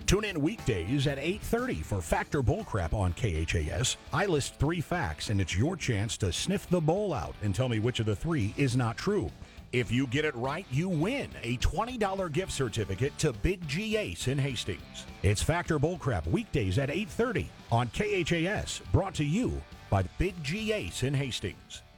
Tune in weekdays at 8:30 for Factor Bullcrap on KHAS. I list 3 facts, and it's your chance to sniff the bowl out and tell me which of the 3 is not true. If you get it right, you win a $20 gift certificate to Big G Ace in Hastings. It's Factor Bullcrap weekdays at 8:30 on KHAS, brought to you by Big G Ace in Hastings.